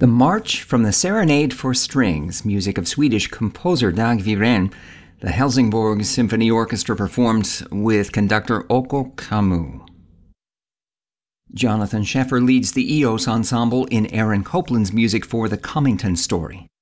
The March from the Serenade for Strings, music of Swedish composer Dag Viren, the Helsingborg Symphony Orchestra performed with conductor Okko Kammu. Jonathan Sheffer leads the EOS Ensemble in Aaron Copland's music for The Cummington Story.